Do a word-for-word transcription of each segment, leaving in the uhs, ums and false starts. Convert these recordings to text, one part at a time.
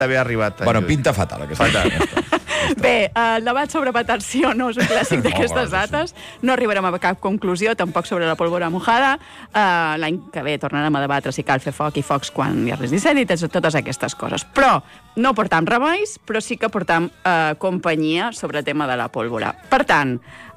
d'haver arribat. Bueno, pinta fatal, aquesta. Fatal. Bé, el debat sobre petar sí o no és un clàssic d'aquestes dates. No arribarem a cap conclusió, tampoc sobre la pólvora mojada. Uh, L'any que ve tornarem a debatre si cal fer foc i focs quan hi ha res disset i totes aquestes coses. Però no portam remeis, però sí que portam uh, companyia sobre el tema de la pólvora. Per tant,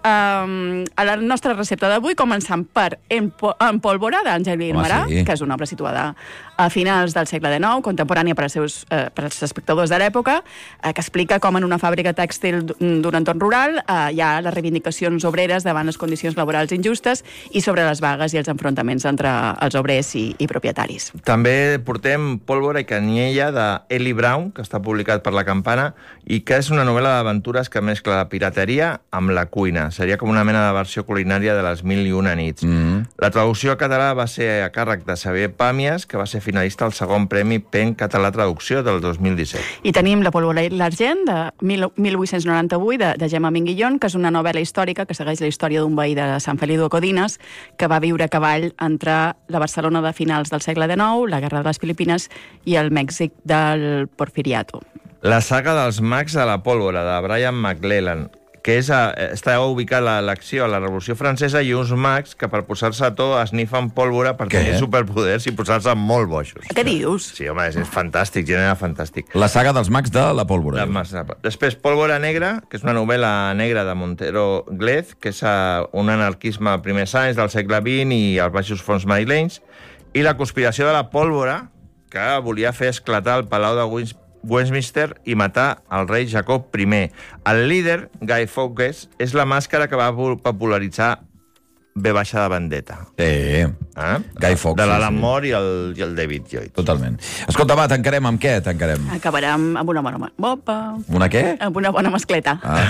um, a la nostra recepta d'avui començam per Empólvora, d'Àngel Guimarà, sí. que és una obra situada a finals del segle dinou, contemporània per als, seus, eh, per als espectadors de l'època, eh, que explica com en una fàbrica tèxtil d'un entorn rural eh, hi ha les reivindicacions obreres davant les condicions laborals injustes i sobre les vagues i els enfrontaments entre els obrers i, i propietaris. També portem Pólvora i Canyella d'Eli Brown, que està publicat per La Campana, i que és una novel·la d'aventures que mescla la pirateria amb la cuina. Seria com una mena de versió culinària de les Mil i una nits. Mm-hmm. La traducció a català va ser a càrrec de Xavier Pàmies, que va ser finalista al segon Premi Pen Català Traducció del dos mil disset. I tenim La pólvora i l'argent, de mil vuit-cents noranta-vuit, de, de Gemma Minguillón, que és una novel·la històrica que segueix la història d'un veí de Sant Feliu de Codines, que va viure a cavall entre la Barcelona de finals del segle dinou, la Guerra de les Filipines i el Mèxic del Porfiriato. La saga dels mags de la pólvora, de Brian McClellan, que és a, està ubicada l'acció a la Revolució Francesa i uns mags que per posar-se a to esnifen pólvora per Què? tenir superpoders i posar-se molt boixos. Què dius? Sí, home, és, és fantàstic, gènere fantàstic. La saga dels mags de la pólvora. De, després, Pólvora negra, que és una novel·la negra de Montero Glez, que és a, un anarquisme a primers anys del segle vint i als baixos fons madrilenys, i La conspiració de la pólvora, que volia fer esclatar el Palau de Wins Westminster i matar el rei Jacob primer. El líder, Guy Fawkes, és la màscara que va popularitzar V baixa de Vendetta. Sí, eh? Guy Fawkes. De l'Alan Moore i el, i el David Lloyd. Totalment. Escolta, va, tancarem amb què? Tancarem? Acabarem amb una bona... Opa. Una què? Amb una bona mascleta. Ah.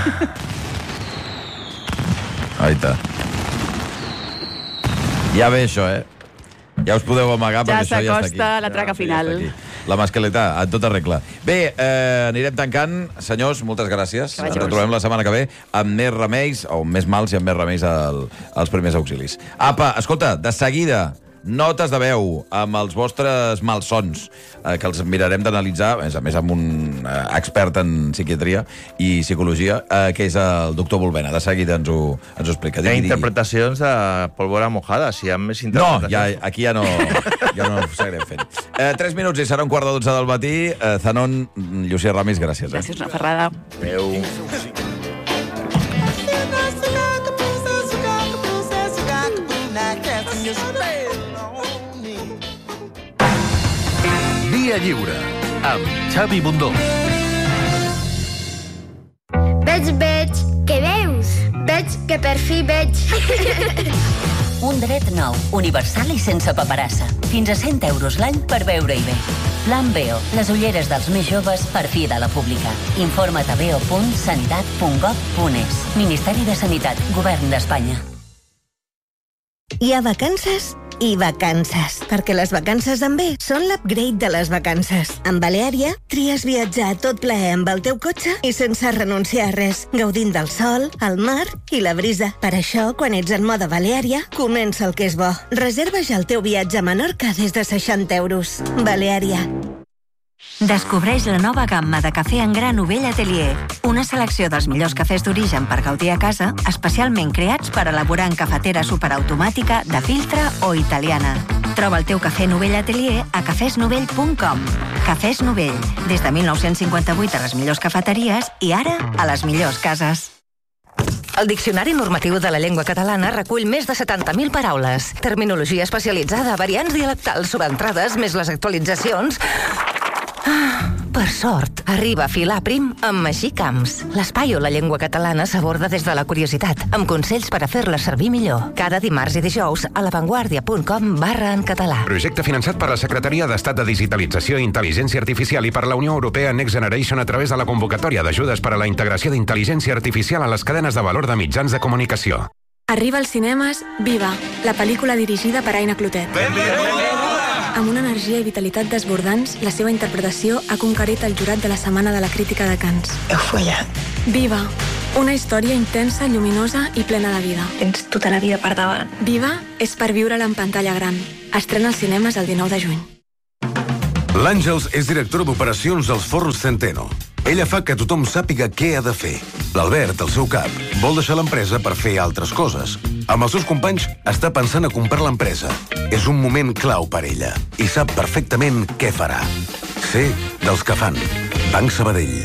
Aita. Ja ve això, eh? Ja us podeu amagar ja perquè això ja està aquí. Ja s'acosta la traca ja, final. Ja la mascleta, en tota regla. Bé, eh, anirem tancant. Senyors, moltes gràcies. Ens retrobem la setmana que ve amb més remeis, o més mals i amb més remeis al, als primers auxilis. Apa, escolta, de seguida, notes de veu amb els vostres malsons, eh, que els mirarem d'analitzar, a més a més amb un eh, expert en psiquiatria i psicologia, eh, que és el doctor Volbena. De seguida ens ho, ens ho explica. Hi ha interpretacions de Pólvora mojada, si hi ha més interpretacions. No, ja, aquí ja no, ja no seguirem fent. Eh, tres minuts i serà un quart de dotze del matí. Eh, Zanon, Llucia Ramis, gràcies. Eh? Gràcies, una ferrada. Adéu. Via Lliure, amb Xavi Bundó. Veig, veig, què veus? Veig que per fi veig. Un dret nou, universal i sense paperassa. Fins a cent euros l'any per veure-hi bé. Plan Veo, les ulleres dels més joves per fi de la pública. Informa't a veo punt sanitat punt gov punt es. Ministeri de Sanitat, Govern d'Espanya. Hi ha vacances i vacances, perquè les vacances amb B són l'upgrade de les vacances. Amb Baleària, tries viatjar tot plaer amb el teu cotxe i sense renunciar a res, gaudint del sol, el mar i la brisa. Per això, quan ets en mode Baleària, comença el que és bo. Reserva ja el teu viatge a Menorca des de seixanta euros. Baleària. Descobreix la nova gamma de cafè en gra Novell Atelier. Una selecció dels millors cafès d'origen per gaudir a casa, especialment creats per elaborar en cafetera superautomàtica, de filtre o italiana. Troba el teu cafè Novell Atelier a cafès novell punt com. Cafès Novell, des de mil nou-cents cinquanta-vuit a les millors cafeteries i ara a les millors cases. El Diccionari Normatiu de la Llengua Catalana recull més de setanta mil paraules. Terminologia especialitzada, variants dialectals, sobentrades, més les actualitzacions... Ah, per sort, arriba a filar prim amb Magí Camps. L'espai on la llengua catalana s'aborda des de la curiositat, amb consells per a fer-la servir millor. Cada dimarts i dijous a lavanguardia punt com barra en català. Projecte finançat per la Secretaria d'Estat de Digitalització i Intel·ligència Artificial i per la Unió Europea Next Generation a través de la convocatòria d'ajudes per a la integració d'intel·ligència artificial a les cadenes de valor de mitjans de comunicació. Arriba als cinemes Viva, la pel·lícula dirigida per Aina Clotet. Amb una energia i vitalitat desbordants, la seva interpretació ha conquerit el jurat de la Setmana de la Crítica de Cannes. Heu follat. Viva, una història intensa, lluminosa i plena de vida. Tens tota la vida per davant. Viva és per viure-la en pantalla gran. Estrena als cinemes el dinou de juny. L'Àngels és directora d'operacions dels forns Centeno. Ella fa que tothom sàpiga què ha de fer. L'Albert, el seu cap, vol deixar l'empresa per fer altres coses. Amb els seus companys està pensant a comprar l'empresa. És un moment clau per ella i sap perfectament què farà. Ser dels que fan. Banc Sabadell.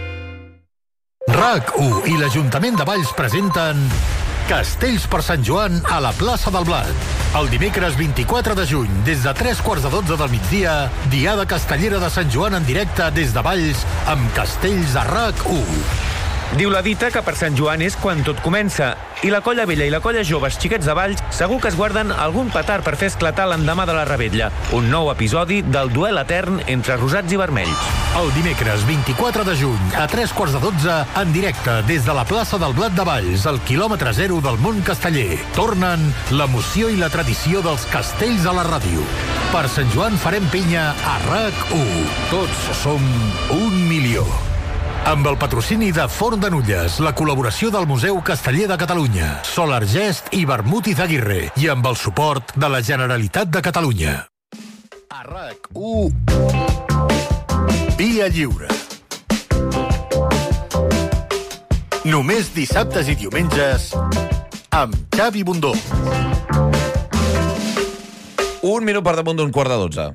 RAC u i l'Ajuntament de Valls presenten Castells per Sant Joan a la plaça del Blat. El dimecres vint-i-quatre de juny, des de tres quarts de dotze del migdia, Diada Castellera de Sant Joan en directe des de Valls amb castells a RAC u. Diu la dita que per Sant Joan és quan tot comença. I la colla vella i la colla joves xiquets de Valls segur que es guarden algun petard per fer esclatar l'endemà de la revetlla. Un nou episodi del duel etern entre rosats i vermells. El dimecres vint-i-quatre de juny, a tres quarts de dotze, en directe des de la plaça del Blat de Valls, al quilòmetre zero del món casteller. Tornen l'emoció i la tradició dels castells a la ràdio. Per Sant Joan farem penya a RAC u. Tots som un milió. Amb el patrocini de Forn de Nulles, la col·laboració del Museu Casteller de Catalunya, Solar Gest i Vermut Izaguirre, i amb el suport de la Generalitat de Catalunya. A RAC u. Via Lliure. Només dissabtes i diumenges amb Xavi Bundó. Un minut per damunt d'un quart de dotze.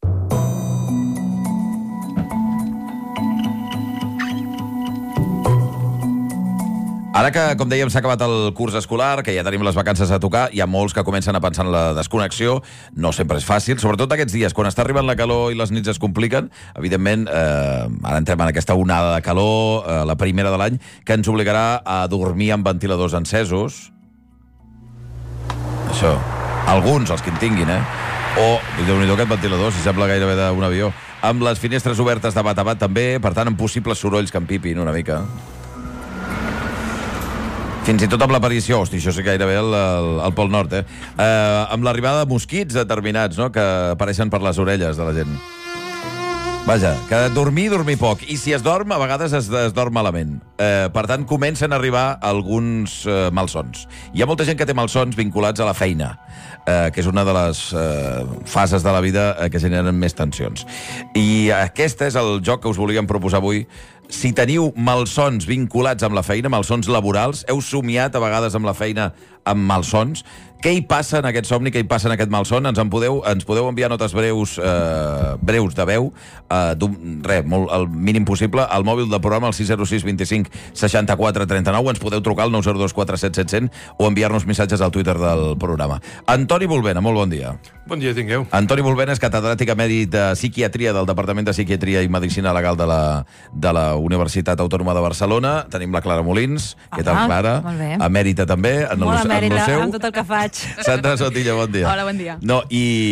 Ara que, com dèiem, s'ha acabat el curs escolar, que ja tenim les vacances a tocar, hi ha molts que comencen a pensar en la desconnexió. No sempre és fàcil, sobretot aquests dies, quan està arribant la calor i les nits es compliquen. Evidentment, eh, ara entrem en aquesta onada de calor, eh, la primera de l'any, que ens obligarà a dormir amb ventiladors encesos. Això. Alguns, els que en tinguin, eh? O, déu-n'hi-do aquest ventilador, si sembla gairebé d'un avió. Amb les finestres obertes de bat a bat també, per tant, amb possibles sorolls que empipin una mica. Fins i tot amb l'aparició, hosti, això sí gairebé el, el, el Pol Nord, eh? eh? Amb l'arribada de mosquits determinats, no?, que apareixen per les orelles de la gent. Vaja, que dormir, dormir poc. I si es dorm, a vegades es, es dorm malament. Eh, per tant, comencen a arribar alguns eh, malsons. Hi ha molta gent que té malsons vinculats a la feina, eh, que és una de les eh, fases de la vida eh, que generen més tensions. I aquest és el joc que us volíem proposar avui. Si teniu malsons vinculats amb la feina, malsons laborals, heu somiat a vegades amb la feina amb malsons, què hi passa en aquest somni, què hi passa en aquest malson? Ens en podeu, ens podeu enviar notes breus, eh, breus de veu, eh, res, molt, el mínim possible, al mòbil del programa, al sis zero sis vint cinc seixanta-quatre trenta-nou, ens podeu trucar al nou zero dos quatre set set zero zero o enviar-nos missatges al Twitter del programa. Antoni Volbena, molt bon dia. Bon dia, tingueu. Antoni Volbena és catedràtic emèrit de Psiquiatria del Departament de Psiquiatria i Medicina Legal de la, de la Universitat Autònoma de Barcelona. Tenim la Clara Molins, què tal, Clara? Molt bé. Emèrita també, en molt el, emèrita, en el seu. amb tot el que faig. Sandra Sotilla, bon dia. Hola, bon dia. No,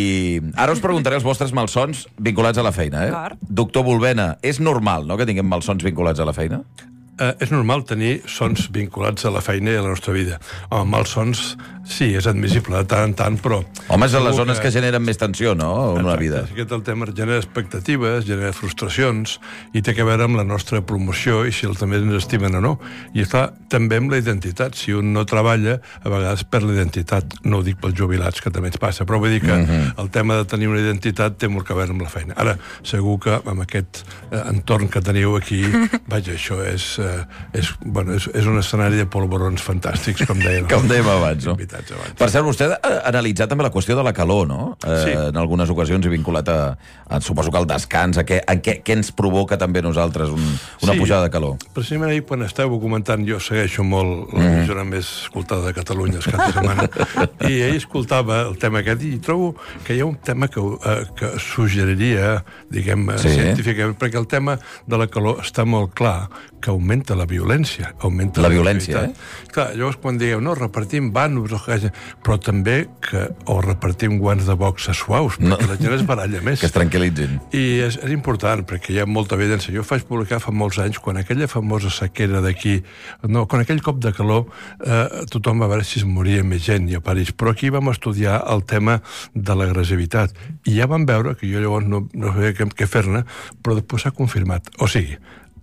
i ara us preguntaré els vostres malsons vinculats a la feina, eh? D'acord. Doctor Volbena, és normal, no?, que tinguem malsons vinculats a la feina? Eh, és normal tenir sons vinculats a la feina i a la nostra vida. Home, malsons, sí, és admissible de tant en tant, però... Home, és a les zones que... que generen més tensió, no?, en una vida. Aquest el tema genera expectatives, genera frustracions, i té que veure amb la nostra promoció i si el també ens estimen o no. I està també amb la identitat. Si un no treballa, a vegades perd la identitat. No ho dic pels jubilats, que també ens passa, però vull dir que mm-hmm. el tema de tenir una identitat té molt que veure amb la feina. Ara, segur que amb aquest eh, entorn que teniu aquí, vaja, això és... Eh, és, bueno, és, és un escenari de polvorons fantàstics, com deien. Com dèiem abans, no? Abans. Per cert, vostè ha analitzat també la qüestió de la calor, no? Eh, sí. En algunes ocasions i vinculat a, a suposo que el descans, a què, a què, què ens provoca també a nosaltres un, una sí. pujada de calor. Precisament ahir, quan estàveu comentant, jo segueixo molt la emissora mm. més escoltada de Catalunya, es cap de setmana, i ahir escoltava el tema aquest, i trobo que hi ha un tema que, eh, que suggeriria, diguem, sí. científicament, perquè el tema de la calor està molt clar, que augmenta la violència. Augmenta la, la violència, eh? Clar, llavors quan digueu, no, repartim vanos, però també que o repartim guants de boxa suaus, perquè no. la gent es baralla més. Que es tranquil·litzin. I és, és important, perquè hi ha molta evidència. Jo faig publicar fa molts anys, quan aquella famosa sequera d'aquí, no, quan aquell cop de calor, eh, tothom va veure si es moria més gent, i a París. Però aquí vam estudiar el tema de l'agressivitat. I ja vam veure, que jo llavors no, no sabia què, què fer-ne, però després s'ha confirmat. O sigui, Um,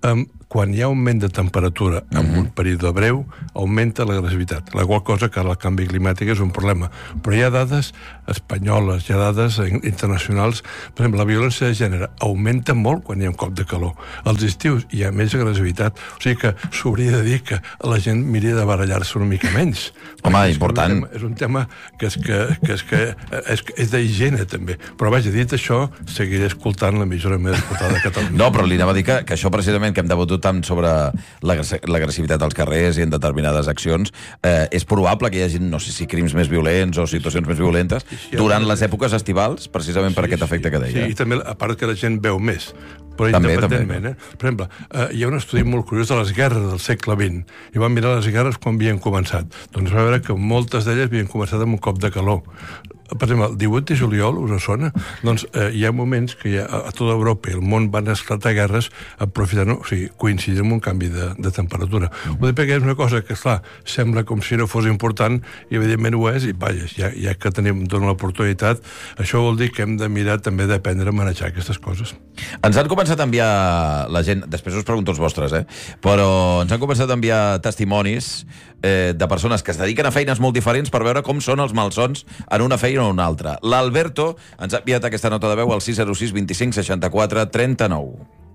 quan hi ha augment de temperatura en Mm-hmm. un període breu, augmenta l'agressivitat, la qual cosa que el canvi climàtic és un problema. Però hi ha dades espanyoles, hi ha dades internacionals. Per exemple, la violència de gènere augmenta molt quan hi ha un cop de calor. Als estius hi ha més agressivitat. O sigui que s'hauria de dir que la gent miri de barallar-se una mica menys. Home, és important. Un tema, és un tema que és, que, que és, que és, és d'higiene, també. Però, vaja, dit això, seguiré escoltant l'emissora més escoltada de Catalunya. No, però li anava a dir que, que això precisament que hem debatut tant sobre l'agressivitat als carrers i en determinades accions, eh, és probable que hi hagi, no sé si crims més violents o situacions més violentes durant les èpoques estivals, precisament per aquest efecte que deia. Sí, i també, a part que la gent veu més, però També, independentment. Eh? Per exemple, eh, hi ha un estudi molt curiós de les guerres del segle vint, i van mirar les guerres quan havien començat. Doncs va veure que moltes d'elles havien començat amb un cop de calor. Per exemple, el divuit de juliol, us sona? Doncs eh, hi ha moments que hi ha, a tota Europa i el món van esclatar guerres aprofitant, o sigui, coincidint amb un canvi de, de temperatura. Mm-hmm. Ho dic perquè és una cosa que, esclar, sembla com si no fos important, i evidentment ho és, i vaja, ja, ja que tenim, dona l'oportunitat, això vol dir que hem de mirar també d'aprendre a manejar aquestes coses. Ens han començat a enviar la gent, després us pregunto els vostres, eh? Però ens han començat a enviar testimonis eh, de persones que es dediquen a feines molt diferents per veure com són els malsons en una feina o una altra. L'Alberto ens ha enviat aquesta nota de veu al sis zero sis vint cinc seixanta quatre trenta nou.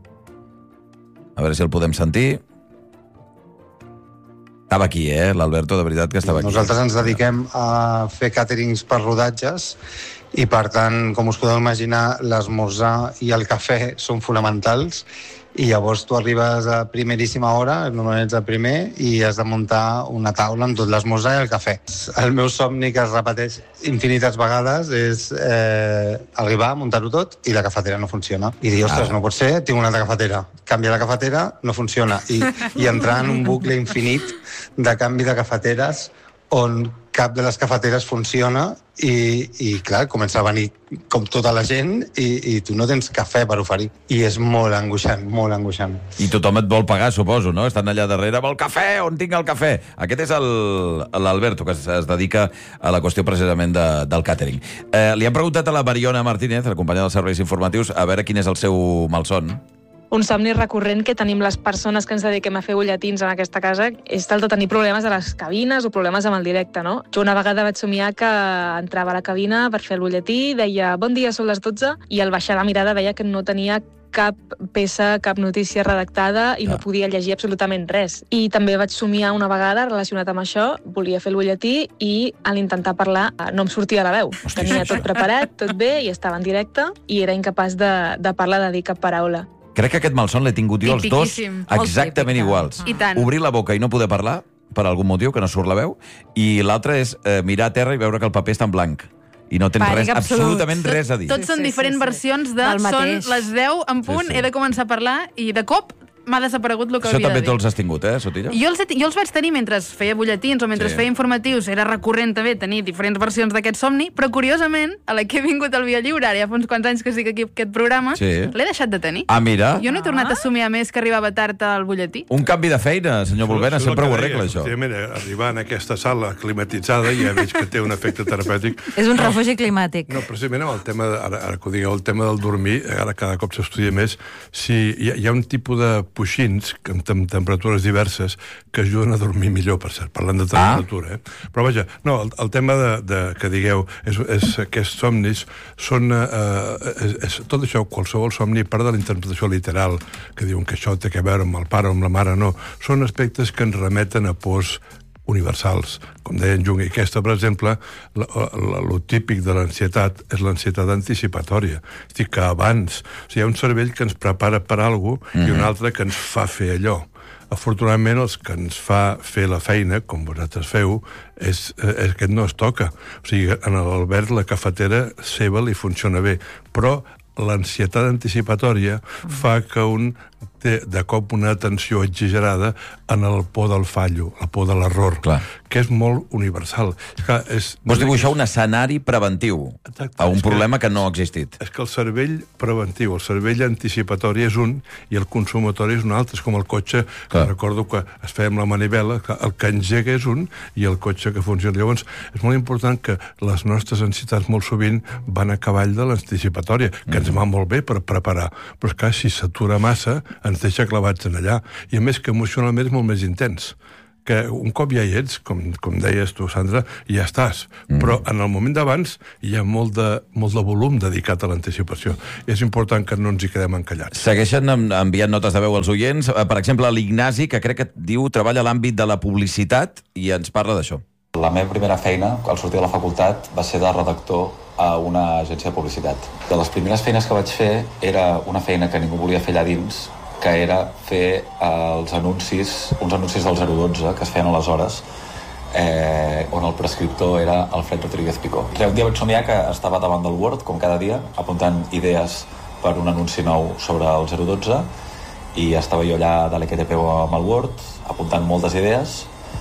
A veure si el podem sentir. Estava aquí, eh, l'Alberto, de veritat que estava aquí. Nosaltres ens dediquem a fer càterings per rodatges i, per tant, com us podeu imaginar, l'esmorzar i el cafè són fonamentals, i llavors tu arribes a primeríssima hora, normalment ets el primer, i has de muntar una taula amb tot l'esmorzar i el cafè. El meu somni, que es repeteix infinites vegades, és eh, arribar, muntar-ho tot, i la cafetera no funciona. I dir, ostres, no pot ser, tinc una altra cafetera. Canvia la cafetera, no funciona. I, i entrar en un bucle infinit de canvi de cafeteres on cap de les cafeteres funciona i, i clar, comença a venir com tota la gent i, i tu no tens cafè per oferir. I és molt angoixant, molt angoixant. I tothom et vol pagar, suposo, no? Estan allà darrere, vol cafè, on tinc el cafè? Aquest és l'Alberto, que es, es dedica a la qüestió precisament de, del càtering. Eh, li han preguntat a la Mariona Martínez, la companya dels serveis informatius, a veure quin és el seu malson. Un somni recurrent que tenim les persones que ens dediquem a fer butlletins en aquesta casa és el de tenir problemes a les cabines o problemes amb el directe, no? Jo una vegada vaig somiar que entrava a la cabina per fer el butlletí, deia bon dia, són les dotze, i al baixar la mirada veia que no tenia cap peça, cap notícia redactada i no podia llegir absolutament res. I també vaig somiar una vegada relacionat amb això, volia fer el butlletí i a l'intentar parlar no em sortia la veu. Hosti, Tenia sí, tot sí. preparat, tot bé, i estava en directe i era incapaç de, de parlar, de dir cap paraula. Crec que aquest malson l'he tingut jo els dos Tipiquíssim. Molt exactament típic. iguals. I tant. Obrir la boca i no poder parlar, per algun motiu, que no surt la veu, i l'altre és eh, mirar a terra i veure que el paper està en blanc. I no tens Pànic res, absolut. absolutament res a dir. Tots són diferents versions de Del són mateix. les deu en punt, Sí, sí. he de començar a parlar i de cop m'ha desaparegut el que Això havia també de tu dir. els has tingut, eh, Sotillo? Jo els, he, jo els vaig tenir mentre feia butlletins o mentre Sí. feia informatius. Era recurrent també tenir diferents versions d'aquest somni, però curiosament, a la que he vingut al Via Lliure, ara ja fa uns quants anys que estic aquí aquest programa, Sí. l'he deixat de tenir. Ah, mira. Jo no he tornat a somiar més que arribava tard al butlletí. Un canvi de feina, senyor Volbena, Això és el sempre que ho deia, arregla, això. efectivament, arribar en aquesta sala climatitzada ja veig que té un efecte terapèutic. És un refugi climàtic. No, precisament amb el tema, de, ara, ara que ho digueu, el tema del dormir, ara cada cop s'estudia més, si hi ha, hi ha un tipus de puixins que amb tem temperatures diverses que ajuden a dormir millor, per cert, parlant de temperatura. Ah. Eh? Però vaja, no, el, el tema de, de, que digueu és, és aquests somnis són, eh, és, és, tot això, qualsevol somni, part de la interpretació literal, que diuen que això té a veure amb el pare o amb la mare, no. Són aspectes que ens remeten a pors universals, com deia en Jung. I aquesta, per exemple, el típic de l'ansietat és l'ansietat anticipatòria. És dir, que abans, o sigui, hi ha un cervell que ens prepara per alguna cosa mm-hmm. i un altre que ens fa fer allò. Afortunadament, els que ens fa fer la feina, com vosaltres feu, és, és que no es toca. O sigui, en l'Albert la cafetera seva li funciona bé, però l'ansietat anticipatòria fa que un té de cop una atenció exagerada en el por del fallo, la por de l'error, que és molt universal. Clar, és, Vols dibuixar un escenari preventiu Exacte, a un és problema que, que no ha existit. És que el cervell preventiu, el cervell anticipatori és un i el consumatori és un altre. És com el cotxe, que recordo que es feia amb la manivela, que el que engega és un i el cotxe que funciona. Llavors, és molt important que les nostres ansietats molt sovint van a cavall de l'anticipatòria, que ens ens va molt bé per preparar. Però, esclar, si s'atura massa, ens deixa clavats en allà. I, a més, que emocionalment és molt més intens. Que un cop ja hi ets, com, com deies tu, Sandra, ja estàs. Mm. Però en el moment d'abans hi ha molt de, molt de volum dedicat a l'anticipació. És important que no ens hi quedem encallats. Segueixen enviant notes de veu als oients. Per exemple, l'Ignasi, que crec que diu treballa a l'àmbit de la publicitat i ens parla d'això. La meva primera feina, al sortir de la facultat, va ser de redactor a una agència de publicitat. De les primeres feines que vaig fer era una feina que ningú volia fer allà dins, que era fer els anuncis, uns anuncis del zero dotze que es feien aleshores, eh, on el prescriptor era Alfred Rodríguez Picó. Un dia vaig somiar que estava davant del Word, com cada dia, apuntant idees per un anunci nou sobre el zero dotze, i estava jo allà de l'E Q T P amb el Word, apuntant moltes idees,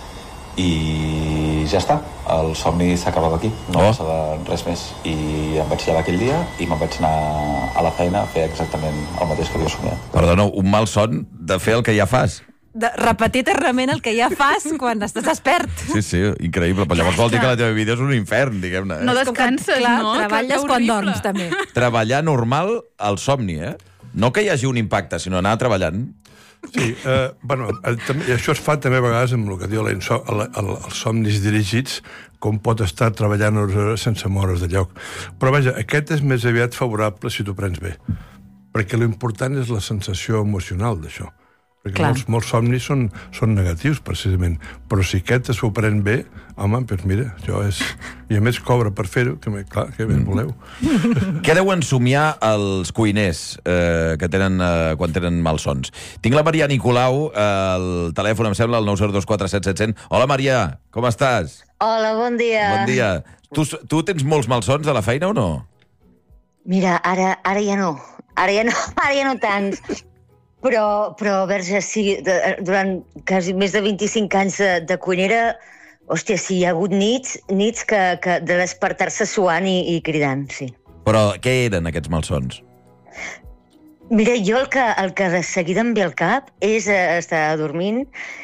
i ja està, el somni s'acabava aquí, no oh. passava res més, i em vaig llevar aquell dia i me'n vaig anar a la feina a fer exactament el mateix que havia somiat. Perdona, un mal son de fer el que ja fas. De repetir eternament el que ja fas quan estàs despert. Sí, sí, increïble, però llavors vol dir que la teva vida és un infern, diguem-ne. Eh? No descanses, clar, no? Treballes quan dorms, també. Treballar normal al somni, eh? No que hi hagi un impacte, sinó anar treballant. Sí, eh, bueno, i això es fa també a vegades amb el que diu el, el, els somnis dirigits, com pot estar treballant hores sense moure's de lloc. Però vaja, aquest és més aviat favorable si t'ho prens bé, perquè l'important és la sensació emocional d'això. Perquè molts, molts somnis són, són negatius, precisament. Però si aquest s'ho pren bé, home, doncs mira, això és... I a més cobra per fer-ho, que clar, que bé voleu. Què deuen somiar els cuiners eh, que tenen, eh, quan tenen malsons? Tinc la Maria Nicolau al telèfon, em sembla, el nou zero dos quatre set set zero zero. Hola, Maria, com estàs? Hola, bon dia. Bon dia. Tu, tu tens molts malsons a la feina o no? Mira, ara, ara ja no. Ara ja no, ara ja no tants. Però, però Verge, sí, de, durant quasi més de vint-i-cinc anys de, de cuinera, hòstia, sí, hi ha hagut nits, nits que, que de despertar-se suant i, i cridant, sí. Però què eren aquests malsons? Mira, jo el que, el que de seguida em ve al cap és eh, estar dormint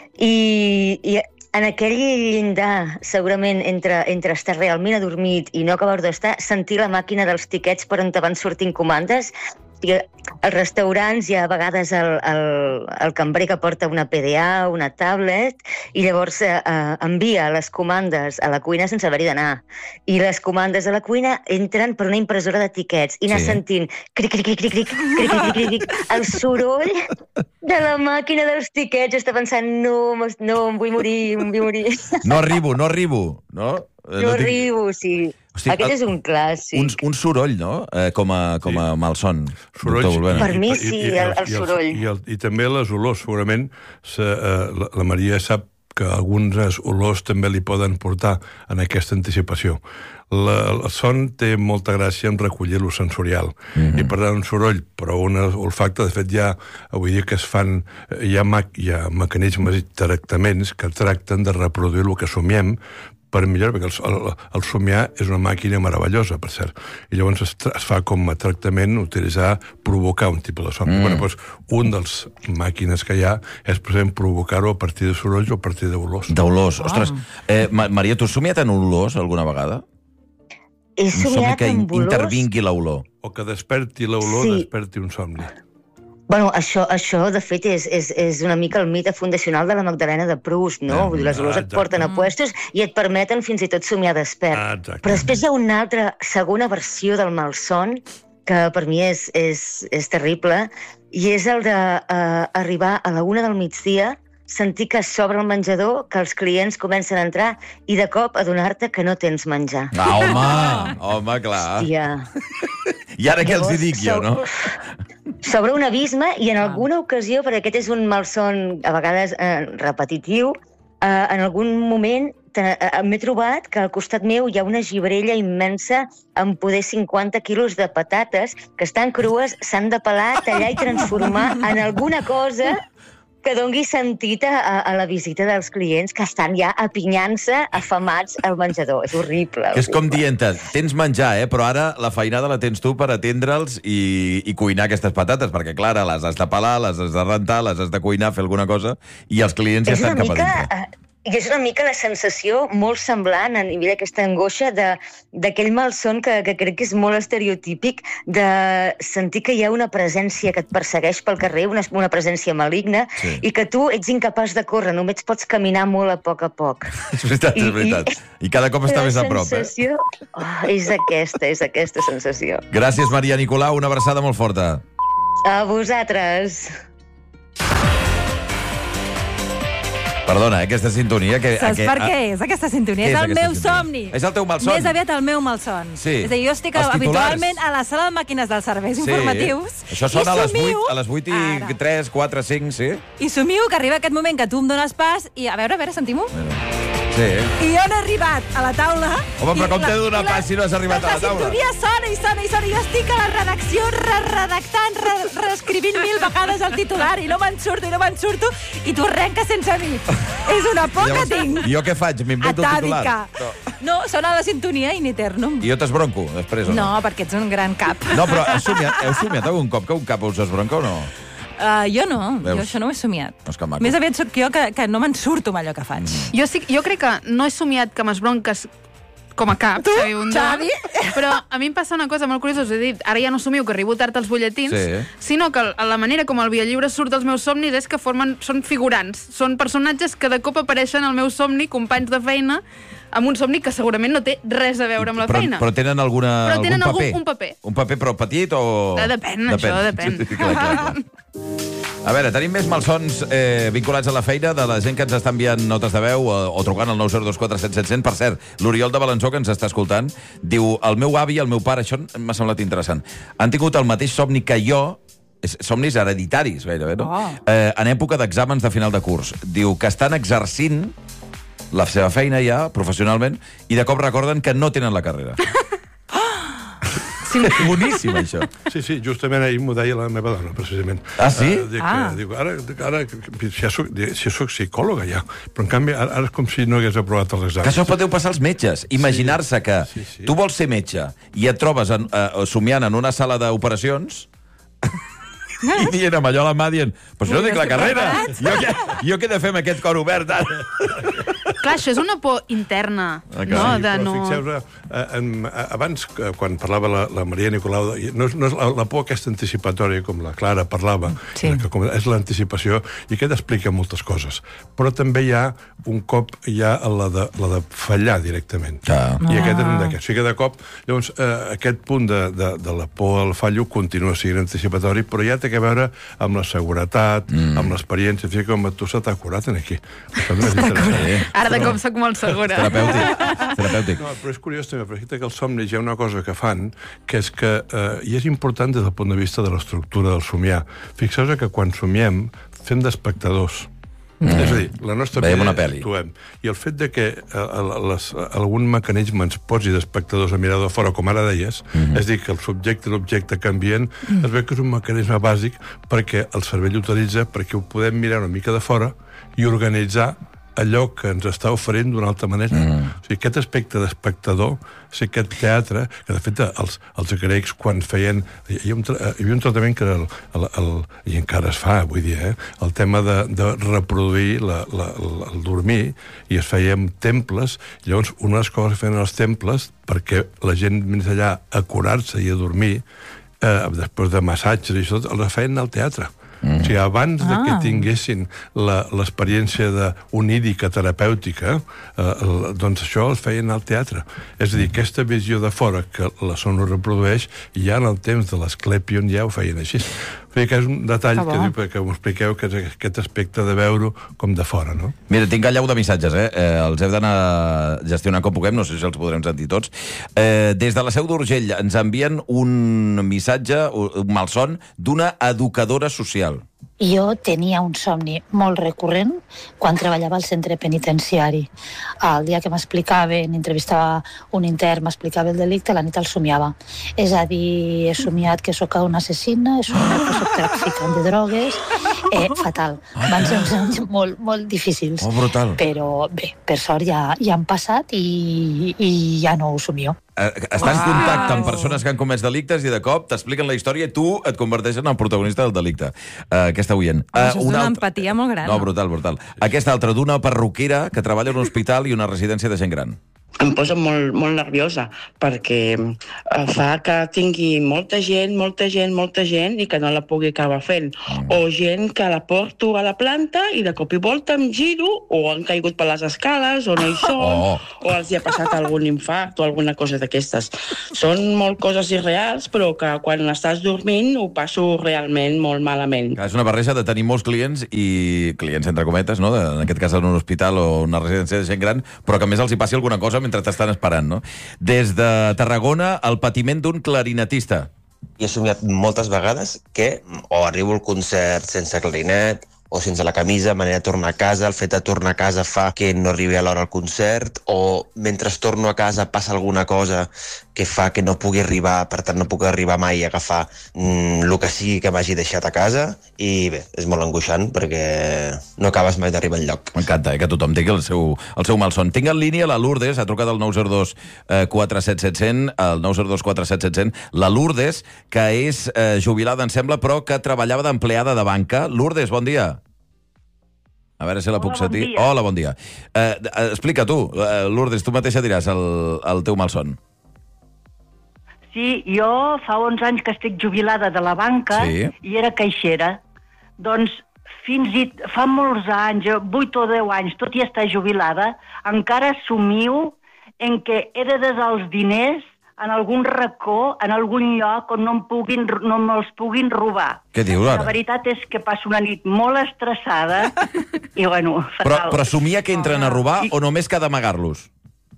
i, i en aquell llindar, segurament, entre, entre estar realment adormit i no acabar d'estar, sentir la màquina dels tiquets per on te van sortint comandes. Als restaurants hi ha a vegades el, el, el cambrer que porta una P D A, una tablet, i llavors eh, envia les comandes a la cuina sense haver-hi d'anar. I les comandes a la cuina entren per una impressora de tiquets i anar sí. sentint cric, cric, cric, cric, cric, cric, cric, cric, cric, el soroll de la màquina dels tiquets. Està pensant, no, no, em vull morir, em vull morir. No arribo, no arribo, no? No, no arribo, tinc... sí. Hosti, Aquest és un clàssic. Un, un soroll, no?, eh, com, a, com a malson. Sorolls. Per mi sí, I, i, el, el soroll. I, el, i també les olors, segurament. Se, eh, la, la Maria sap que algunes olors també li poden portar en aquesta anticipació. La, el son té molta gràcia en recollir-lo sensorial. Mm-hmm. I per tant, un soroll, però un olfacte, de fet, ja, avui dia que es fan, hi ha, ma, hi ha mecanismes i tractaments que tracten de reproduir el que somiem per millor, perquè el, el, el somiar és una màquina meravellosa, per cert. I llavors es, es fa com a tractament utilitzar, provocar un tipus de somni. Mm. Bueno, doncs, un dels màquines que hi ha és, per exemple, provocar-ho a partir de sorolls o a partir d'olors. D'olors, oh. Ostres. Eh, Maria, tu has somiat en olors alguna vegada? He somiat que en olors... intervingui l'olor. O que desperti l'olor, sí. desperti un somni. Bueno, això, això de fet, és, és, és una mica el mite fundacional de la Magdalena de Proust, no? Vull dir, les olors et porten a puestos i et permeten fins i tot somiar despert. Ah, però després hi ha una altra segona versió del malson que per mi és, és, és terrible, i és el d'arribar uh, a la una del migdia, sentir que s'obre el menjador, que els clients comencen a entrar i de cop adonar-te que no tens menjar. Ah, home! Home, clar. Hòstia. I ara què els hi dic jo, no? S'obre un abisme i en alguna ocasió, perquè aquest és un malson a vegades eh, repetitiu, eh, en algun moment eh, m'he trobat que al costat meu hi ha una gibrella immensa amb poder cinquanta quilos de patates que estan crues, s'han de pelar, tallar i transformar en alguna cosa que dongui sentit a, a la visita dels clients que estan ja apinyant-se, afamats al menjador. És horrible. És com dient-te, tens menjar, eh? Però ara la feinada la tens tu per atendre'ls i, i cuinar aquestes patates, perquè, clar, les has de pelar, les has de rentar, les has de cuinar, fer alguna cosa, i els clients ja és estan cap a mica, dintre. I és una mica la sensació molt semblant a nivell d'aquesta angoixa d'aquell malson que, que crec que és molt estereotípic de sentir que hi ha una presència que et persegueix pel carrer, una, una presència maligna, sí. I que tu ets incapaç de córrer, només pots caminar molt a poc a poc. És veritat, I, és veritat. I, I cada cop està més a prop, sensació, eh? Oh, és aquesta, és aquesta sensació. Gràcies, Maria Nicolau, una abraçada molt forta. A vosaltres. Perdona, eh, aquesta sintonia... Que, Saps que, per què és aquesta sintonia? És, és el meu sintonia? somni. És el teu malson? Més aviat el meu malson. Sí. És a dir, jo estic Els habitualment titulars. a la sala de màquines dels serveis sí. informatius. Això sona a les somio... vuit, a les vuit i tres, quatre, cinc, sí? I somio que arriba aquest moment que tu em dones pas i... A veure, a veure, sentim-ho? Sí. I jo no he arribat a la taula... Home, però com t'he de donar pas si no has arribat a la taula? La sintonia sona i sona i sona i jo estic a la redacció re-redactant, re reescrivint mil vegades el titular i no me'n surto i no me'n surto i tu arrenques sense mi. És una por que tinc. I jo què faig? M'invento el titular? No. no, sona la sintonia in eternum. I jo t'esbronco, després, o no? No, perquè ets un gran cap. No, però heu somiat, heu somiat algun cop que un cap us esbronca o no? Uh, jo no, Veus? jo això no ho he somiat. No és que maco. Més aviat soc jo que, que no me'n surto amb allò que faig. Mm. Jo, sí, jo crec que no he somiat que m'esbronques com a cap, tu, Xavi Bundó, Xavi? Però a mi em passa una cosa molt curiosa, us he dit, ara ja no somio que arribo tard als butlletins, sí. sinó que la manera com el Viallliure surt als meus somnis és que formen, són figurants, són personatges que de cop apareixen al meu somni, companys de feina, amb un somni que segurament no té res a veure amb la però, feina. Però tenen alguna, però tenen algun paper? Algun, un paper. Un paper, però petit o... Eh, depèn, depèn, això depèn. Sí, clar, clar, clar. A veure, tenim més malsons eh, vinculats a la feina de la gent que ens està enviant notes de veu o, o trucant al nou zero dos quatre set set zero zero. Per cert, l'Oriol de Balançó, que ens està escoltant, diu, el meu avi i el meu pare, això m'ha semblat interessant, han tingut el mateix somni que jo, somnis hereditaris, gairebé, no? Oh. Eh, en època d'exàmens de final de curs. Diu que estan exercint la seva feina ja, professionalment, i de cop recorden que no tenen la carrera. Sí. Boníssim, això. Sí, sí, justament ahir m'ho deia la meva dona, precisament. Ah, sí? Uh, dic, ah. Dic, ara, ara si, ja soc, si soc psicòloga, ja, però en canvi ara, ara és com si no hagués aprovat els exàmens. Que això pot passar als metges. Imaginar-se que sí, sí, sí. tu vols ser metge i et trobes en, uh, somiant en una sala d'operacions i dient amb allò a la mà dient però si no tinc la carrera, jo què, jo què he de fer amb aquest cor obert ara? Clar, això és una por interna, ah, no? Sí, de però no... fixeu-vos, eh, en, abans, quan parlava la, la Maria Nicolau, no és, no és la, la por aquesta anticipatòria, com la Clara parlava, sí. que com, és l'anticipació, i aquest explica moltes coses. Però també hi ha, un cop, hi ha la de, la de fallar directament. Ah. I aquest és un d'aquests. O sigui que de cop, llavors, eh, aquest punt de, de, de la por al fallo continua sent anticipatori, però ja té que veure amb la seguretat, mm. amb l'experiència, o sigui, com a tu se t'ha curat aquí. Ara de cop soc molt segura. Terapèutic. Terapèutic. No, però és curiós també, perquè que els somnis hi ha una cosa que fan, que és que, eh, i és important des del punt de vista de l'estructura del somiar. Fixeu-vos que quan somiem, fem d'espectadors. Mm. És a dir, la nostra Veiem una pel·li. Actuem. I el fet de que eh, les, algun mecanisme ens posi d'espectadors a mirar de fora, com ara deies, mm -hmm. és dir, que el subjecte i l'objecte canvien, mm. es veu que és un mecanisme bàsic perquè el cervell utilitza perquè ho podem mirar una mica de fora i organitzar allò que ens està oferint d'una altra manera. Mm. O sigui, aquest aspecte d'espectador, o sigui, aquest teatre, que de fet els, els grecs quan feien... Hi havia un, hi havia un tractament que era el, el, el, i encara es fa, vull dir, eh, el tema de, de reproduir la, la, el, el dormir, i es feia amb temples. Llavors, una de les coses que feien els temples, perquè la gent més allà a curar-se i a dormir, eh, després de massatges i això, els feien al teatre. Mm. O sigui, abans ah. de que tinguessin l'experiència onídica terapèutica, eh, el, doncs això els feien al teatre. És a dir, aquesta visió de fora que la son ho reprodueix, ja en el temps de l'Asclepion ja ho feien així. O sigui que és un detall que, diu, que m'ho expliqueu, que és aquest aspecte de veure com de fora, no? Mira, tinc allau de missatges, eh? eh els heu d'anar gestionant com puguem, no sé si els podrem sentir tots. Eh, des de la Seu d'Urgell ens envien un missatge, un malson, d'una educadora social. Jo tenia un somni molt recurrent quan treballava al centre penitenciari. El dia que m'explicaven, entrevistava un intern, m'explicava el delicte, la nit el somiava. És a dir, he somiat que sóc una assassina, he somiat que sóc traficant de drogues, Eh, fatal. Van ser uns anys molt, molt difícils. Oh, brutal. Però bé, per sort ja, ja han passat i, i ja no ho somio. Eh, Estar en contacte amb persones que han comès delictes i de cop t'expliquen la història i tu et converteixes en el protagonista del delicte. Uh, aquesta oient. Uh, Això és una altra... empatia molt gran. No, brutal, brutal. Aquesta altra, d'una perruquera que treballa en un hospital i una residència de gent gran. Em posa molt, molt nerviosa, perquè fa que tingui molta gent, molta gent, molta gent i que no la pugui acabar fent. Mm. O gent que la porto a la planta i de cop i volta em giro, o han caigut per les escales, o no hi són, oh. o els hi ha passat algun infart o alguna cosa d'aquestes. Són molt coses irreals, però que quan estàs dormint ho passo realment molt malament. És una barreja de tenir molts clients i clients entre cometes, no? En aquest cas en un hospital o una residència de gent gran, però que a més els hi passi alguna cosa mentre t'estan esperant, no? Des de Tarragona, el patiment d'un clarinetista. I he somiat moltes vegades que o arribo al concert sense clarinet, o sense la camisa, manera de tornar a casa, el fet de tornar a casa fa que no arribi a l'hora al concert, o mentre torno a casa passa alguna cosa que fa que no pugui arribar, per tant no puc arribar mai a agafar mm, el que sigui que m'hagi deixat a casa, i bé, és molt angoixant perquè no acabes mai d'arribar enlloc. M'encanta, eh, que tothom tingui el seu, el seu malson. Tinc en línia la Lourdes, ha trucat al nou zero dos quatre set set zero zero, el nou zero dos quatre set set zero zero, la Lourdes, que és eh, jubilada, em sembla, però que treballava d'empleada de banca. Lourdes, bon dia. A veure si la puc sentir. Bon Hola, bon dia. Eh, explica tu, eh, Lourdes, tu mateixa diràs el, el teu malson. Sí, jo fa onze anys que estic jubilada de la banca sí. i era caixera. Doncs fins i fa molts anys, vuit o deu anys, tot i estar jubilada, encara somio en què he de desar els diners en algun racó, en algun lloc on no, em puguin, no me'ls puguin robar. Què dius, ara? La veritat és que passo una nit molt estressada i, bueno, fatal. Però, però somia que entren a robar o només que ha d'amagar-los?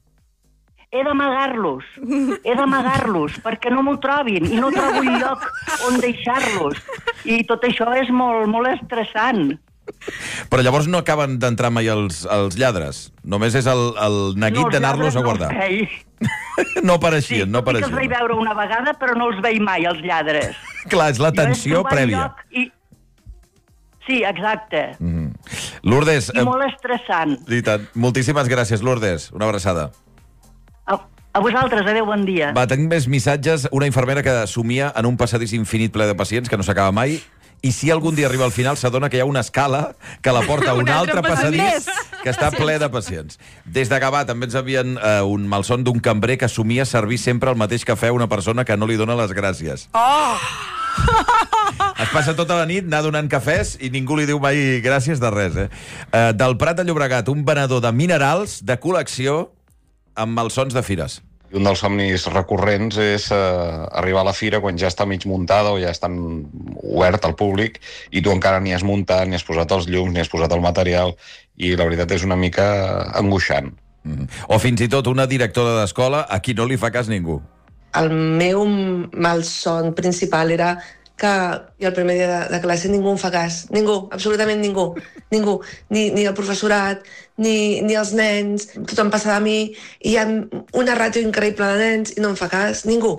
He d'amagar-los, he d'amagar-los, perquè no m'ho trobin i no trobo un lloc on deixar-los. I tot això és molt, molt estressant. Però llavors no acaben d'entrar mai els, els lladres? Només és el, el neguit no, d'anar-los a guardar? No, no apareixien, sí, no apareixien. Sí, que els vaig veure una vegada, però no els veig mai, els lladres. Clar, és l'atenció prèvia. I... Sí, exacte. Mm. Lourdes... I molt estressant. I tant. Moltíssimes gràcies, Lourdes. Una abraçada. A, a vosaltres, adéu, bon dia. Va, tinc més missatges. Una infermera que somia en un passadís infinit ple de pacients, que no s'acaba mai, i si algun dia arriba al final s'adona que hi ha una escala que la porta a un, un altre passadís que està ple de pacients. Des de Gavà també ens havien eh, un malson d'un cambrer que assumia servir sempre el mateix cafè a una persona que no li dona les gràcies. Oh! Es passa tota la nit anar donant cafès i ningú li diu mai gràcies de res, eh? eh del Prat de Llobregat, un venedor de minerals de col·lecció amb malsons de fires. Un dels somnis recurrents és eh, arribar a la fira quan ja està mig muntada o ja estan obert al públic i tu encara ni has muntat, ni has posat els llums, ni has posat el material, i la veritat és una mica angoixant. Mm. O fins i tot una directora d'escola a qui no li fa cas ningú. El meu malson principal era que jo el primer dia de, de classe ningú em fa cas. Ningú, absolutament ningú. Ningú. Ni, ni el professorat, ni, ni els nens. Tothom passa de mi i hi ha una ràtio increïble de nens i no em fa cas. Ningú.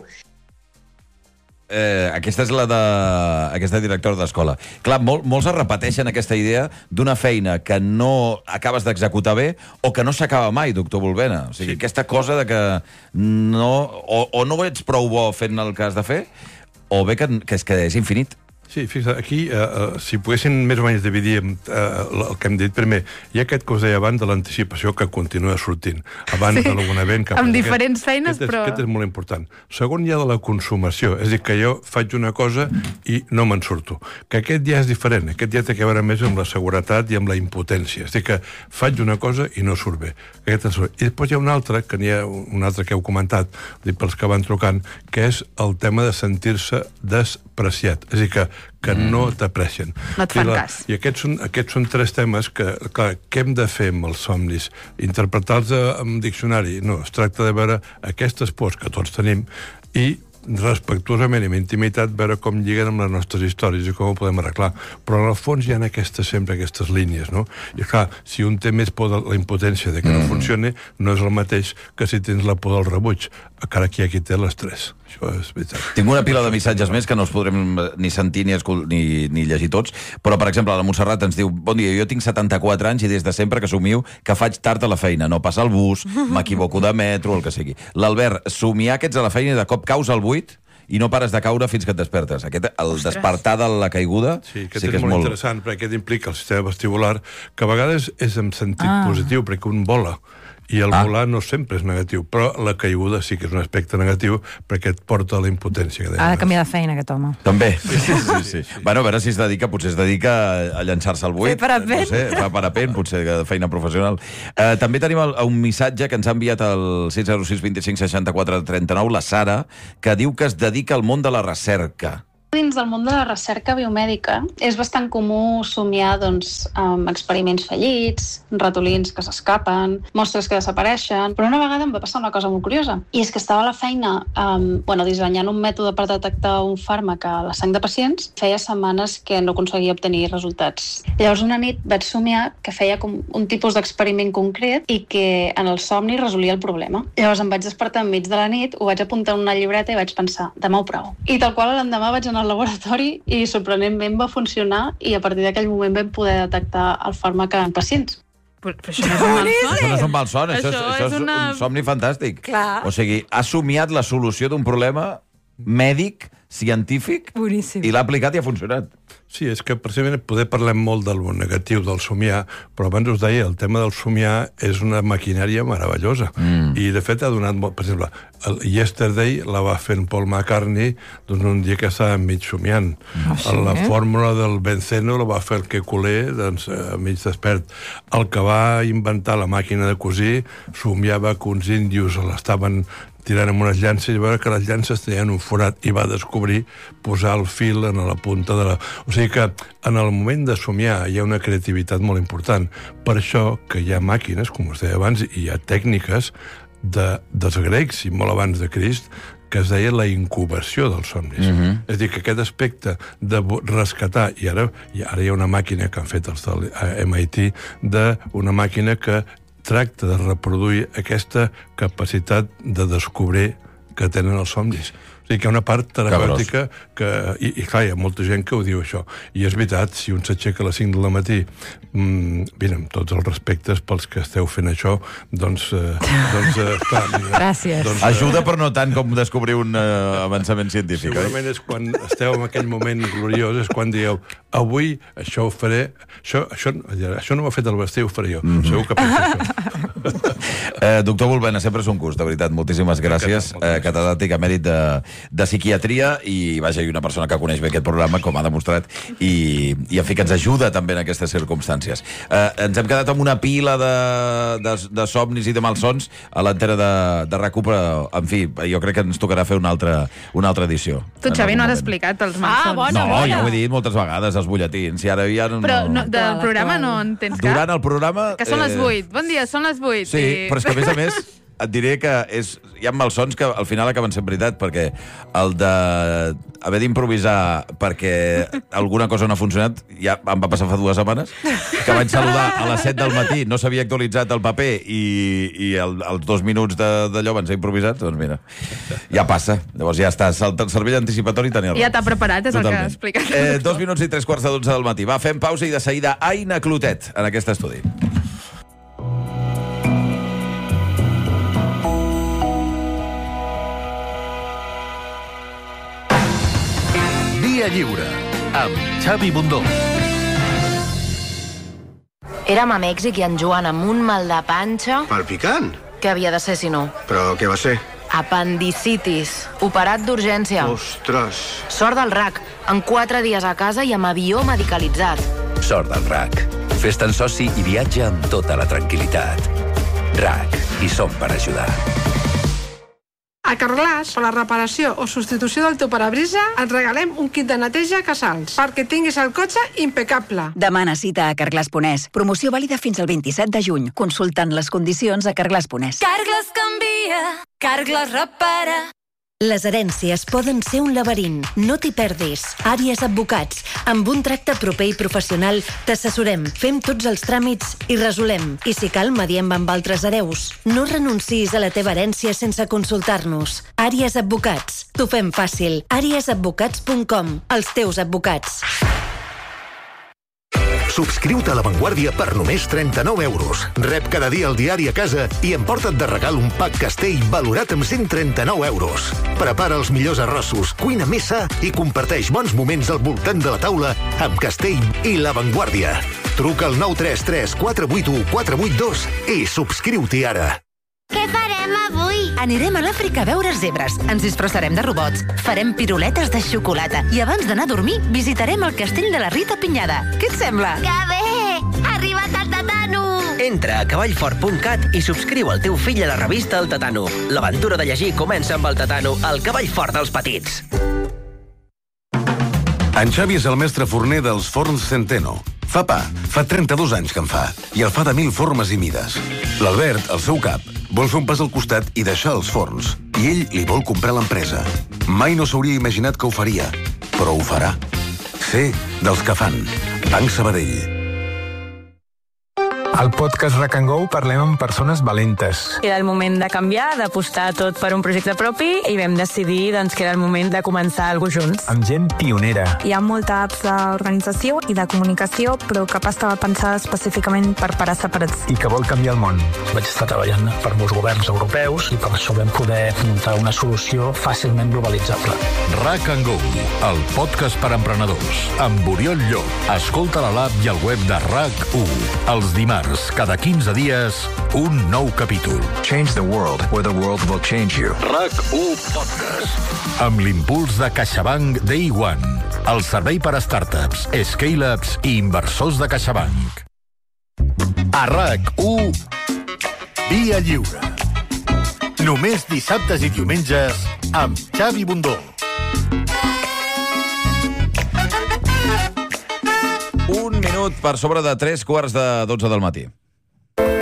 Eh, aquesta és la de... aquesta directora d'escola. Clar, mol, molts es repeteixen aquesta idea d'una feina que no acabes d'executar bé o que no s'acaba mai, doctor Volbena. O sigui, sí. Aquesta cosa de que no... O, o no ets prou bo fent el que has de fer, o bé que, que, és, que és infinit. Sí, fixa't, aquí, eh, eh, si poguessin més o menys dividir eh, el que hem dit, primer, hi ha aquest que us deia abans de l'anticipació que continua sortint, abans sí, de algun event. Que amb diferents aquest, feines, aquest és, però... Aquest és molt important. Segon, hi ha de la consumació, és a dir, que jo faig una cosa i no me'n surto. Que aquest ja és diferent, aquest ja té a veure més amb la seguretat i amb la impotència. És a dir, que faig una cosa i no surt bé. Aquest surt. I després hi ha un altre, que n'hi ha un altre que heu comentat, pels que van trucant, que és el tema de sentir-se despreciat. És a dir, que que mm. no t'aprecien. No et fan cas. I aquests són, aquests són tres temes que, clar, què hem de fer amb els somnis? Interpretar-los amb diccionari? No, es tracta de veure aquestes pors que tots tenim i respectuosament i amb intimitat veure com lliguen amb les nostres històries i com ho podem arreglar. Però en el fons hi ha aquestes, sempre aquestes línies, no? I clar, si un té més por de la impotència de que no funcioni, no és el mateix que si tens la por del rebuig, encara que hi ha qui té les tres. Això és veritat. Tinc una pila de missatges més que no els podrem ni sentir ni, ni, ni llegir tots, però, per exemple, la Montserrat ens diu: bon dia, jo tinc setanta-quatre anys i des de sempre que somiu que faig tard a la feina, no passa el bus, m'equivoco de metro, el que sigui. L'Albert, somiar que ets a la feina i de cop caus al buit i no pares de caure fins que et despertes. Aquest, el Ostres. despertar de la caiguda sí, sí que és, és molt, molt interessant, perquè aquest implica el sistema vestibular, que a vegades és en sentit ah. positiu, perquè un vola, i el ah. volar no sempre és negatiu, però la caiguda sí que és un aspecte negatiu perquè et porta a la impotència. Ha de canviar de feina, aquest home. També. Sí, sí, sí, sí. Bueno, a veure si es dedica, potser es dedica a llançar-se al buit. Fer parapent. No sé, fa parapent, potser de feina professional. Uh, també tenim el, un missatge que ens ha enviat al sis zero sis vint cinc seixanta-quatre trenta-nou, la Sara, que diu que es dedica al món de la recerca. Dins del món de la recerca biomèdica és bastant comú somiar doncs, amb experiments fallits, ratolins que s'escapen, mostres que desapareixen, però una vegada em va passar una cosa molt curiosa, i és que estava a la feina um, bueno, dissenyant un mètode per detectar un fàrmac a la sang de pacients. Feia setmanes que no aconseguia obtenir resultats. Llavors una nit vaig somiar que feia com un tipus d'experiment concret i que en el somni resolia el problema. Llavors em vaig despertar enmig de la nit, ho vaig apuntar en una llibreta i vaig pensar, demà ho provo. I tal qual l'endemà vaig anar al laboratori i sorprenentment va funcionar i a partir d'aquell moment vam poder detectar el fàrmac en pacients. Però, però això no és un mal son. Això no és un mal son, això, això, és, això és una... un somni fantàstic. Clar. O sigui, ha somiat la solució d'un problema mèdic, científic, boníssim, i l'ha aplicat i ha funcionat. Sí, és que precisament poder parlem molt del negatiu del somiar, però abans us deia, el tema del somiar és una maquinària meravellosa. Mm. I, de fet, ha donat molt... Per exemple, el Yesterday la va fer en Paul McCartney doncs, un dia que estava mig somiant. Ah, sí, la eh? fórmula del benceno la va fer el que Colé, doncs, mig despert. El que va inventar la màquina de cosir somiava que uns índios l'estaven tirant amb unes llances i veure que les llances tenien un forat i va descobrir posar el fil en la punta de la... O sigui que en el moment de somiar hi ha una creativitat molt important. Per això que hi ha màquines, com us deia abans, i hi ha tècniques de, dels grecs i molt abans de Crist que es deia la incubació dels somnis. Mm-hmm. És a dir, que aquest aspecte de rescatar, i ara, i ara hi ha una màquina que han fet els de M I T, d'una màquina que tracta de reproduir aquesta capacitat de descobrir que tenen els somnis. O sigui que hi ha una part terapèutica que... I, i clar, hi ha molta gent que ho diu, això. I és veritat, si un s'aixeca a les cinc del matí, mmm, mira, amb tots els respectes pels que esteu fent això, doncs... Eh, doncs eh, clar, mira, gràcies. Doncs, eh, ajuda, però no tant com descobrir un uh, avançament científic. Segurament eh? és quan esteu en aquell moment gloriós, és quan dieu, avui això ho faré... Això, això, això no m'ha fet el vestir, ho faré jo. Mm-hmm. Segur que penso això. eh, doctor Bulbena, sempre és un gust, de veritat. Moltíssimes gràcies. Eh, catedràtic emèrit de, de psiquiatria i, vaja, i una persona que coneix bé aquest programa, com ha demostrat, i, i en fi, que ens ajuda també en aquestes circumstàncies. Eh, ens hem quedat amb una pila de, de, de somnis i de malsons a l'antena de, de RAC u, però, en fi, jo crec que ens tocarà fer una altra, una altra edició. Tu, Xavi, no has explicat els malsons. Ah, bona, no, bona. ja ho he dit moltes vegades, els butlletins, i ara ja no... Però no, del programa no en tens cap? Durant el programa... Que són les eh... vuit. Bon dia, són les vuit. Sí, i... però és que, a més a més, et diré que és, hi ha malsons que al final acaben sent veritat, perquè el de haver d'improvisar perquè alguna cosa no ha funcionat, ja em va passar fa dues setmanes, que vaig saludar a les set del matí, no s'havia actualitzat el paper i, i el, els dos minuts d'allò van ser improvisats, doncs mira, ja passa. Llavors ja està, el cervell anticipatori tenia raó. Ja t'ha preparat, és Totalment. El que ha explicat. Eh, dos minuts i tres quarts de dotze del matí. Va, fem pausa i de seguida Aina Clotet en aquest estudi. Dia lliure, amb Xavi Bundó. Érem a Mèxic i en Joan amb un mal de panxa... Palpicant? Què havia de ser, si no? Però què va ser? Apendicitis. Operat d'urgència. Ostres. Sort del R A C. En quatre dies a casa i amb avió medicalitzat. Sort del R A C. Fes-te'n soci i viatja amb tota la tranquil·litat. R A C. Hi som per ajudar. A Carglass, per la reparació o substitució del teu parabrisa, et regalem un kit de neteja Casals perquè tinguis el cotxe impecable. Demana cita a Carglass punt es. Promoció vàlida fins al vint-i-set de juny. Consultant les condicions a Carglass punt es. Carglass canvia, Carglass repara. Les herències poden ser un laberint. No t'hi perdis. Àries Advocats. Amb un tracte proper i professional t'assessorem, fem tots els tràmits i resolem. I si cal, mediem amb altres hereus. No renuncis a la teva herència sense consultar-nos. Àries Advocats. T'ho fem fàcil. àries advocats punt com. Els teus advocats. Subscriu-te a La Vanguardia per només trenta-nou euros. Rep cada dia el diari a casa i emporta't de regal un pack Castell valorat amb cent trenta-nou euros. Prepara els millors arrossos, cuina més sa i comparteix bons moments al voltant de la taula amb Castell i La Vanguardia. Truca al nou tres tres quatre vuit u quatre vuit dos i subscriu-t'hi ara. Què farem avui? Anirem a l'Àfrica a veure zebres, ens disfressarem de robots, farem piruletes de xocolata i abans d'anar a dormir visitarem el castell de la Rita Pinyada. Què et sembla? Que bé! Ha arribat el Tatano! Entra a cavallfort punt cat i subscriu el teu fill a la revista El Tatano. L'aventura de llegir comença amb el Tatano, el cavall fort dels petits. En Xavi és el mestre forner dels forns Centeno. Fa pa, fa trenta-dos anys que en fa, i el fa de mil formes i mides. L'Albert, el seu cap, vol fer un pas al costat i deixar els forns, i ell li vol comprar l'empresa. Mai no s'hauria imaginat que ho faria, però ho farà. Ser dels que fan. Banc Sabadell. Al podcast Rack and Go parlem amb persones valentes. Era el moment de canviar, d'apostar tot per un projecte propi i vam decidir doncs, que era el moment de començar alguna cosa junts. Amb gent pionera. Hi ha molta apps d'organització i de comunicació, però cap estava pensada específicament per parar separats. I que vol canviar el món. Vaig estar treballant per molts governs europeus i per això vam poder muntar una solució fàcilment globalitzable. Rack and Go, el podcast per emprenedors. Amb Oriol Llop. Escolta a l'app i al web de RAC u. Els dimarts, cada quinze dies, un nou capítol. Change the world, or the world will change you. RAC u Podcast. Amb l'impuls de CaixaBank Day One. El servei per a startups, scale-ups i inversors de CaixaBank. A RAC u, Via Lliure. Només dissabtes i diumenges amb Xavi Bundó. Un minut per sobre de tres quarts de dotze del matí.